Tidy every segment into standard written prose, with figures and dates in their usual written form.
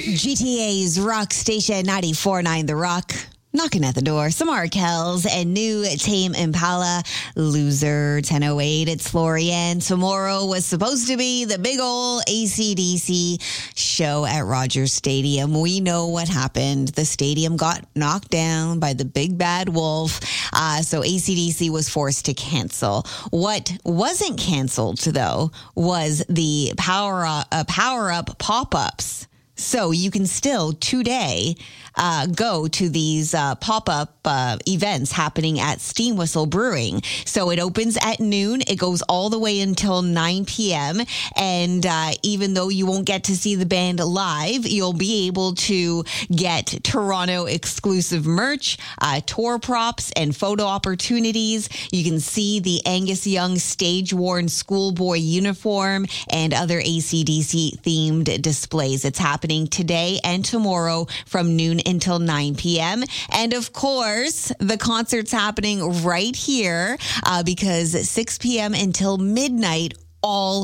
GTA's Rock Station 94.9 The Rock. Knocking at the door. Samara Kells and new Tame Impala. Loser 1008. It's Florian. Tomorrow was supposed to be the big old AC/DC show at Rogers Stadium. We know what happened. The stadium got knocked down by the big bad wolf. So AC/DC was forced to cancel. What wasn't canceled, though, was the Power Up pop-ups. So you can still today go to these pop-up events happening at Steam Whistle Brewing. So it opens at noon. It goes all the way until 9 p.m. And even though you won't get to see the band live, you'll be able to get Toronto exclusive merch, tour props, and photo opportunities. You can see the Angus Young stage-worn schoolboy uniform and other AC/DC themed displays. It's happening today and tomorrow from noon until 9 p.m. And of course, the concert's happening right here because 6 p.m. until midnight, all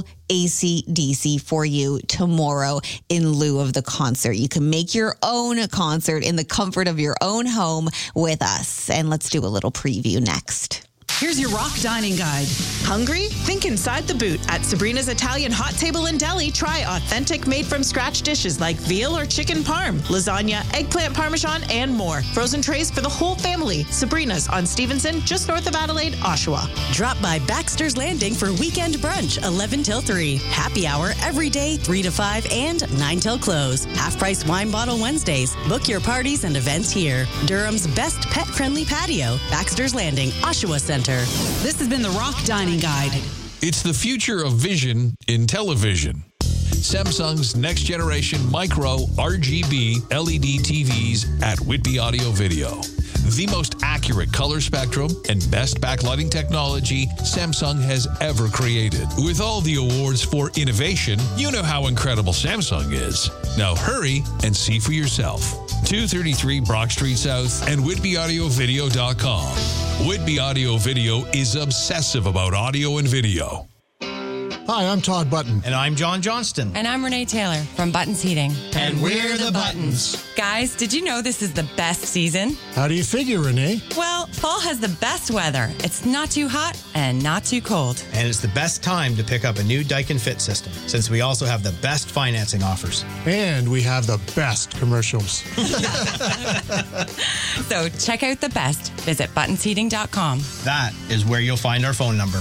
AC/DC for you tomorrow in lieu of the concert. You can make your own concert in the comfort of your own home with us. And let's do a little preview next. Here's your rock dining guide. Hungry? Think inside the boot. At Sabrina's Italian Hot Table and Deli, try authentic made-from-scratch dishes like veal or chicken parm, lasagna, eggplant parmesan, and more. Frozen trays for the whole family. Sabrina's on Stevenson, just north of Adelaide, Oshawa. Drop by Baxter's Landing for weekend brunch, 11 till 3. Happy hour every day, 3 to 5 and 9 till close. Half-price wine bottle Wednesdays. Book your parties and events here. Durham's best pet-friendly patio. Baxter's Landing, Oshawa Center. This has been the Rock Dining Guide. It's the future of vision in television. Samsung's next generation micro RGB LED TVs at Whitby Audio Video. The most accurate color spectrum and best backlighting technology Samsung has ever created. With all the awards for innovation, you know how incredible Samsung is. Now hurry and see for yourself. 233 Brock Street South and WhitbyAudioVideo.com. Whitby Audio Video is obsessive about audio and video. Hi, I'm Todd Button. And I'm John Johnston. And I'm Renee Taylor from Buttons Heating. And we're the Buttons. Guys, did you know this is the best season? How do you figure, Renee? Well, fall has the best weather. It's not too hot and not too cold. And it's the best time to pick up a new Daikin Fit system, since we also have the best financing offers. And we have the best commercials. So check out the best. Visit buttonsheating.com. That is where you'll find our phone number.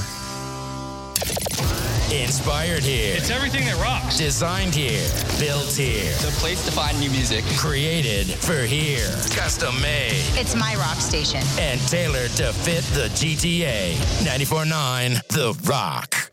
Inspired here. It's everything that rocks. Designed here. Built here. The place to find new music. Created for here. Custom made. It's my rock station. And tailored to fit the GTA. 94.9 The Rock.